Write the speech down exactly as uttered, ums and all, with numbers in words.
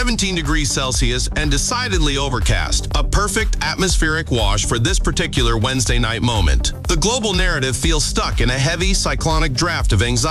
seventeen degrees Celsius and decidedly overcast. A perfect atmospheric wash for this particular Wednesday night moment. The global narrative feels stuck in a heavy cyclonic draft of anxiety.